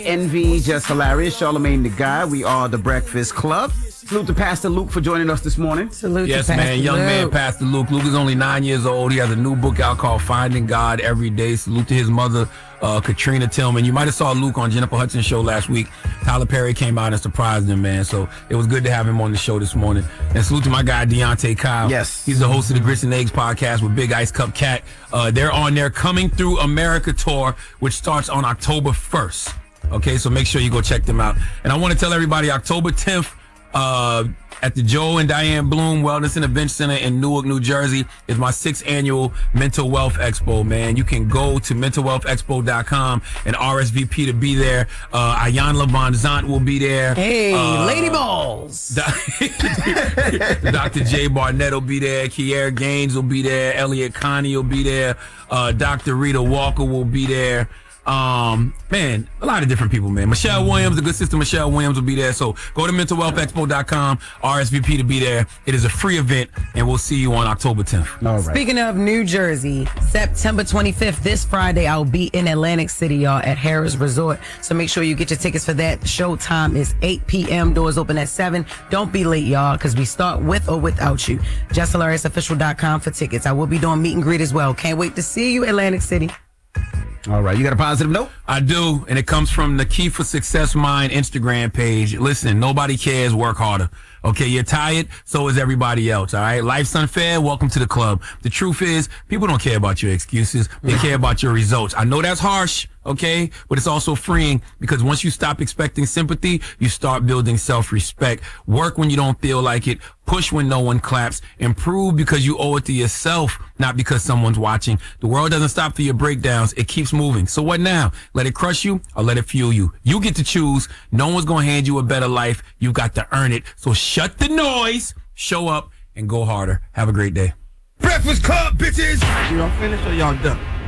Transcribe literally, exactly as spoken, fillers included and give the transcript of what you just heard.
Envy, Just Hilarious, Charlamagne the Guy. We are the Breakfast Club. Salute to Pastor Luke for joining us this morning. Salute yes, to Pastor man. Young Luke. man, Pastor Luke. Luke is only nine years old. He has a new book out called Finding God Every Day. Salute to his mother, uh, Katrina Tillman. You might have saw Luke on Jennifer Hudson's show last week. Tyler Perry came out and surprised him, man. So it was good to have him on the show this morning. And salute to my guy, Deontay Kyle. Yes. He's the host of the Grits and Eggs podcast with Big Ice Cup Cat. Uh, they're on their Coming Through America tour, which starts on October first. Okay, so make sure you go check them out. And I want to tell everybody, October tenth, uh, at the Joe and Diane Bloom Wellness and Event Center in Newark, New Jersey, is my sixth annual Mental Wealth Expo, man. You can go to mental wealth expo dot com and R S V P to be there. Uh, Ayan Labanzant will be there. Hey, uh, Lady Balls. Doctor Jay Barnett will be there. Kier Gaines will be there. Elliot Connie will be there. Uh, Doctor Rita Walker will be there. Um, man, a lot of different people, man. Michelle Williams, the good sister Michelle Williams will be there. So go to mental wealth expo dot com, R S V P to be there. It is a free event, and we'll see you on October tenth. All right. Speaking of New Jersey, September twenty-fifth, this Friday, I'll be in Atlantic City, y'all, at Harris Resort. So make sure you get your tickets for that. Show time is eight p.m. Doors open at seven. Don't be late, y'all, because we start with or without you. just hilarious official dot com for tickets. I will be doing meet and greet as well. Can't wait to see you, Atlantic City. All right. You got a positive note? I do, and it comes from the Key for Success Mind Instagram page. Listen, nobody cares. Work harder. Okay, you're tired, so is everybody else, all right? Life's unfair, welcome to the club. The truth is, people don't care about your excuses. They care about your results. I know that's harsh, okay? But it's also freeing, because once you stop expecting sympathy, you start building self-respect. Work when you don't feel like it. Push when no one claps. Improve because you owe it to yourself, not because someone's watching. The world doesn't stop for your breakdowns. It keeps moving. So what now? Let it crush you or let it fuel you? You get to choose. No one's going to hand you a better life. You got to earn it. So shut the noise, show up, and go harder. Have a great day. Breakfast Club, bitches! Y'all finished or y'all done?